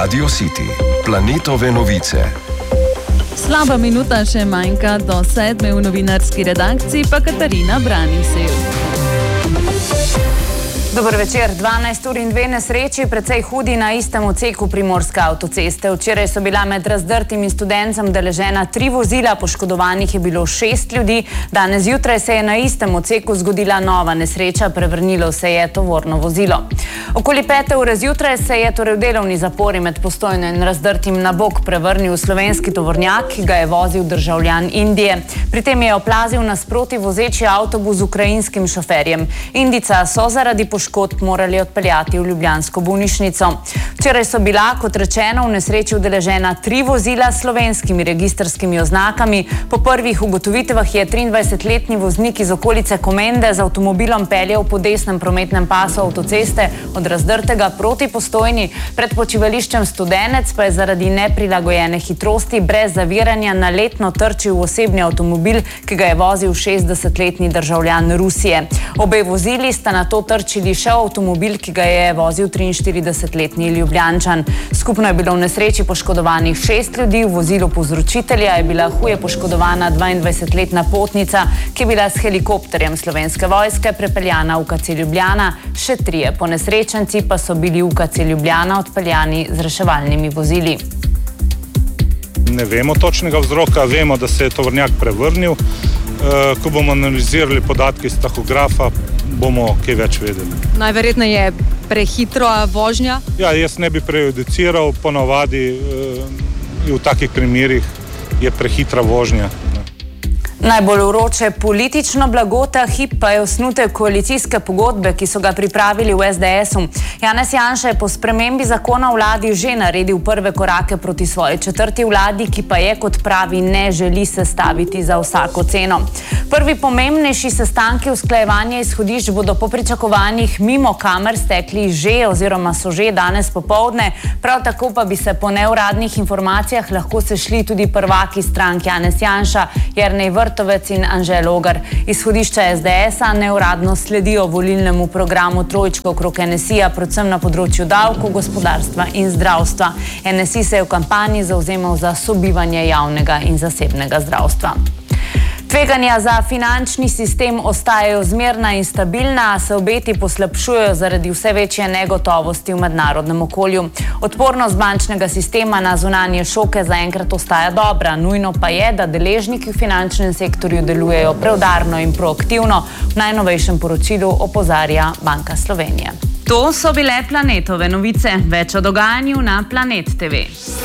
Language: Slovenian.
Radio City, Planetove novice. Slaba minuta še manjka do 7. v novinarski redakciji, pa Katarina Branisev. Dober večer. 12 ur in 2 nesreči, precej hudi na istem odseku primorske avtoceste. Včeraj so bila med razdrtim in studencem udeležena 3 vozila, poškodovanih je bilo 6 ljudi. Danes zjutraj se je na istem odseku zgodila nova nesreča, prevrnilo se je tovorno vozilo. Okoli 5. ure zjutraj se je torej v delovni zapori med Postojno in Razdrtim na bok prevrnil slovenski tovornjak, ki ga je vozil državljan Indije. Pri tem je oplazil nasproti vozeči avtobus z ukrajinskim šoferjem. Indijca so zaradi poškodb morali odpeljati v ljubljansko bolnišnico. Včeraj so bila, kot rečeno, v nesreči udeležena 3 vozila s slovenskimi registrskimi oznakami. Po prvih ugotovitvah je 23-letni voznik iz okolice Komende z avtomobilom peljal po desnem prometnem pasu avtoceste od Razdrtega proti Postojni. Pred počivališčem Studenec pa je zaradi neprilagojene hitrosti brez zaviranja naletno trčil v osebni avtomobil, ki ga je vozil 60-letni državljan Rusije. Obe vozili sta nato trčili še avtomobil, ki ga je vozil 43-letni Ljubljančan. Skupno je bilo v nesreči poškodovanih 6 ljudi, v vozilu povzročitelja je bila huje poškodovana 22-letna potnica, ki je bila s helikopterjem Slovenske vojske prepeljana v UKC Ljubljana, še 3 ponesrečenci pa so bili v UKC Ljubljana odpeljani z reševalnimi vozili. Ne vemo točnega vzroka, vemo, da se je tovornjak prevrnil. Ko bomo analizirali podatke iz tahografa, bomo kaj več vedeli. Najverjetneje je prehitra vožnja? Ja, jaz ne bi prejudiciral, ponavadi v takih primerih je prehitra vožnja. Najbolj vroče politično blago ta hip pa je osnutek koalicijske pogodbe, ki so ga pripravili v SDS-u. Janez Janša je po spremembi zakona o vladi že naredil prve korake proti svoji 4. vladi, ki pa je, kot pravi, ne želi sestaviti za vsako ceno. Prvi pomembnejši sestanki usklajevanja izhodišč bodo po pričakovanjih mimo kamer stekli že oziroma so že danes popoldne. Prav tako pa bi se po neuradnih informacijah lahko sešli tudi prvaki strank Janez Janša, Jernej Vrtovec in Anže Logar. Izhodišča SDS-a neuradno sledijo volilnemu programu trojčka okrog NSI-ja, predvsem na področju davkov, gospodarstva in zdravstva. NSI se je v kampanji zavzemal za sobivanje javnega in zasebnega zdravstva. Tveganja za finančni sistem ostajajo zmerna in stabilna, a se obeti poslabšujejo zaradi vse večje negotovosti v mednarodnem okolju. Odpornost bančnega sistema na zunanje šoke zaenkrat ostaja dobra. Nujno pa je, da deležniki v finančnem sektorju delujejo preudarno in proaktivno. V najnovejšem poročilu opozarja Banka Slovenije. To so bile Planetove novice. Več o dogajanju na Planet TV.